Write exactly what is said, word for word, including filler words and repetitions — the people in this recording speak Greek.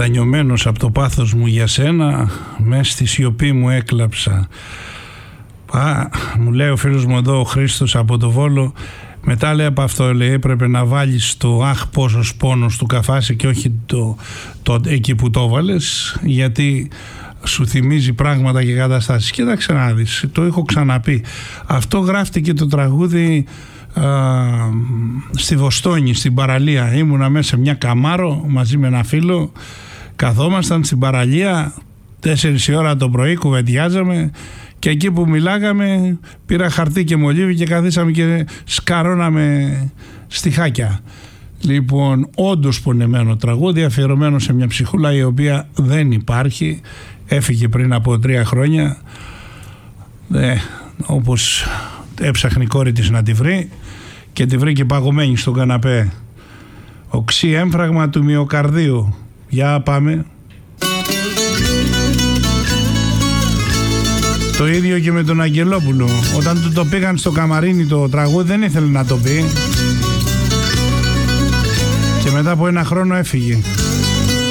μετανιωμένος από το πάθος μου για σένα, μες στη σιωπή μου έκλαψα. Α, μου λέει ο φίλος μου εδώ ο Χρήστος από το Βόλο, μετά λέει από αυτό, λέει, έπρεπε να βάλεις το αχ πόσος πόνος του Καφάση και όχι το, το, εκεί που το βάλες, γιατί σου θυμίζει πράγματα και καταστάσεις. Κοίταξε να δεις, το έχω ξαναπεί. Αυτό γράφτηκε το τραγούδι α, στη Βοστόνη, στην παραλία. Ήμουνα μέσα σε μια καμάρο μαζί με ένα φίλο, καθόμασταν στην παραλία τέσσερις η ώρα το πρωί, κουβεντιάζαμε. Και εκεί που μιλάγαμε πήρα χαρτί και μολύβι και καθίσαμε και σκαρώναμε στιχάκια. Λοιπόν, όντως πονεμένο τραγούδι, αφιερωμένο σε μια ψυχούλα η οποία δεν υπάρχει, έφυγε πριν από τρία χρόνια, ε, όπως έψαχνε η κόρη της να τη βρει και τη βρήκε παγωμένη στον καναπέ. Οξύ έμφραγμα του μυοκαρδίου. Για πάμε. Το ίδιο και με τον Αγγελόπουλο. Όταν του το πήγαν στο καμαρίνι το τραγούδι δεν ήθελε να το πει. Και μετά από ένα χρόνο έφυγε.